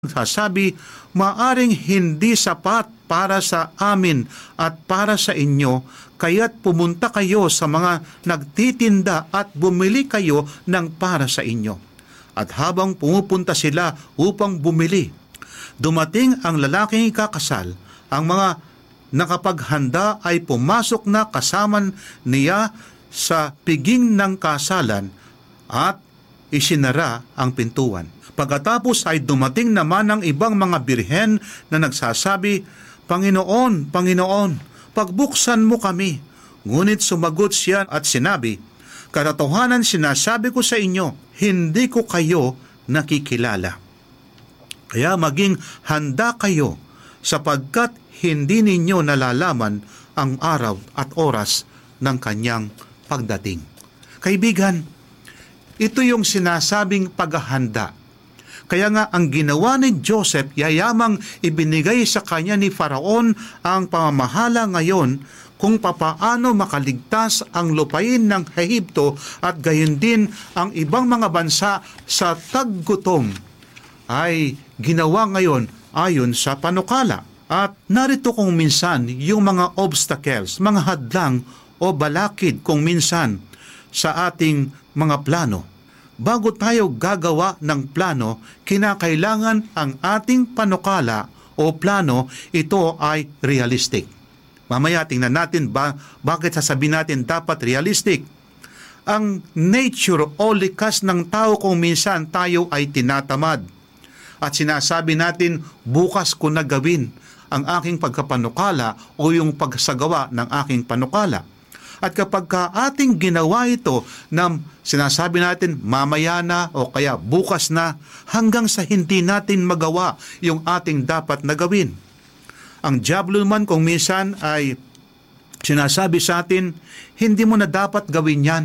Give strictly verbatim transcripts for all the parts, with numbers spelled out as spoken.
Sabi, maaring hindi sapat para sa amin at para sa inyo, kaya't pumunta kayo sa mga nagtitinda at bumili kayo ng para sa inyo. At habang pumupunta sila upang bumili, dumating ang lalaking ikakasal. Ang mga nakapaghanda ay pumasok na kasama niya sa piging ng kasalan at isinara ang pintuan. Pagkatapos ay dumating naman ang ibang mga birhen na nagsasabi, Panginoon, Panginoon, pagbuksan mo kami. Ngunit sumagot siya at sinabi, Katotohanan sinasabi ko sa inyo, hindi ko kayo nakikilala. Kaya maging handa kayo sapagkat hindi ninyo nalalaman ang araw at oras ng kanyang pagdating. Kaibigan, ito yung sinasabing paghahanda. Kaya nga ang ginawa ni Joseph, yayamang ibinigay sa kanya ni Faraon ang pamamahala ngayon kung papaano makaligtas ang lupain ng Ehipto at gayon din ang ibang mga bansa sa taggutom ay ginawa ngayon ayon sa panukala. At narito kung minsan yung mga obstacles, mga hadlang o balakid kung minsan sa ating mga plano. Bago tayo gagawa ng plano, kinakailangan ang ating panukala o plano, ito ay realistic. Mamaya tingnan natin ba, bakit sasabihin natin dapat realistic. Ang nature o likas ng tao kung minsan tayo ay tinatamad. At sinasabi natin, bukas ko na gawin ang aking pagkapanukala o yung pagsagawa ng aking panukala. At kapag ka ating ginawa ito na sinasabi natin mamaya na o kaya bukas na, hanggang sa hindi natin magawa yung ating dapat na gawin. Ang diablo naman kung minsan ay sinasabi sa atin, hindi mo na dapat gawin yan.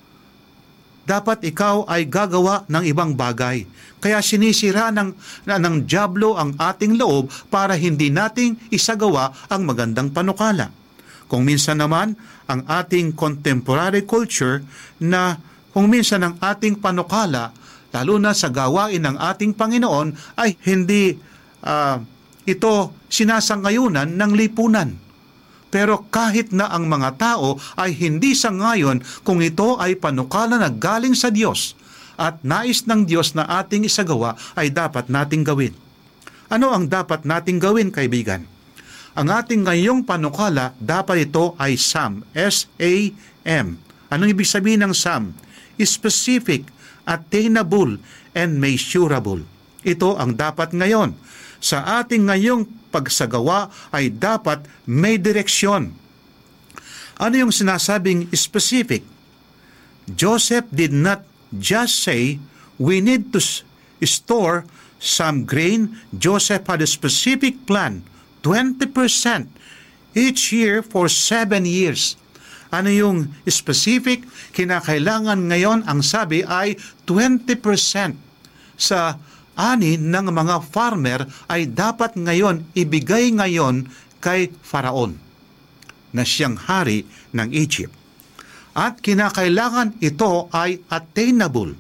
Dapat ikaw ay gagawa ng ibang bagay. Kaya sinisira ng, na, ng diablo ang ating loob para hindi nating isagawa ang magandang panukala. Kung minsan naman, ang ating contemporary culture na kung minsan ang ating panukala, lalo na sa gawain ng ating Panginoon, ay hindi uh, ito sinasangayunan ng lipunan. Pero kahit na ang mga tao ay hindi sangayon kung ito ay panukala na galing sa Diyos at nais ng Diyos na ating isagawa ay dapat nating gawin. Ano ang dapat nating gawin, kaibigan? Ang ating ngayong panukala, dapat ito ay S A M. S A M. Anong ibig sabihin ng S A M? Specific, attainable, and measurable. Ito ang dapat ngayon. Sa ating ngayong pagsagawa ay dapat may direksyon. Ano yung sinasabing specific? Joseph did not just say, we need to store some grain. Joseph had a specific plan. twenty percent each year for seven years. Ano yung specific? Kinakailangan ngayon, ang sabi ay twenty percent sa ani ng mga farmer ay dapat ngayon ibigay ngayon kay Faraon na siyang hari ng Egypt. At kinakailangan ito ay attainable.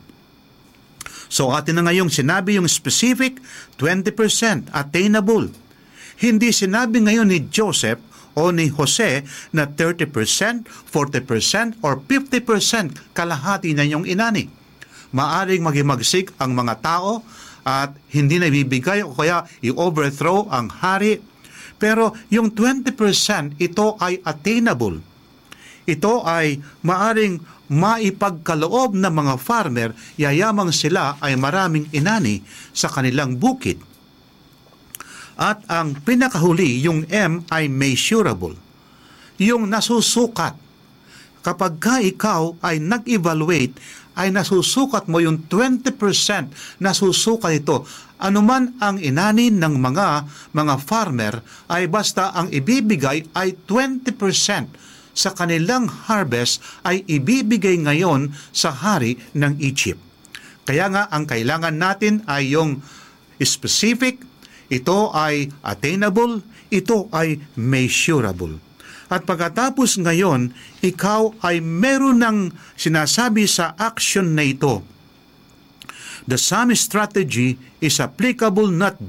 So atin na ngayong sinabi yung specific, twenty percent attainable. Hindi sinabi ngayon ni Joseph o ni Jose na thirty percent, forty percent, or fifty percent kalahati na yung inani. Maaring magimagsik ang mga tao at hindi na ibibigay o kaya i-overthrow ang hari. Pero yung twenty percent, ito ay attainable. Ito ay maaring maipagkaloob ng mga farmer, yayamang sila ay maraming inani sa kanilang bukid. At ang pinakahuli, yung M ay measurable. Yung nasusukat. Kapag ka ikaw ay nag-evaluate, ay nasusukat mo yung twenty percent nasusukat ito. Anuman ang inani ng mga mga farmer ay basta ang ibibigay ay twenty percent sa kanilang harvest ay ibibigay ngayon sa hari ng Egypt. Kaya nga ang kailangan natin ay yung specific, ito ay attainable, ito ay measurable. At pagkatapos ngayon, ikaw ay meron ng sinasabi sa action na ito. The psalmist strategy is applicable not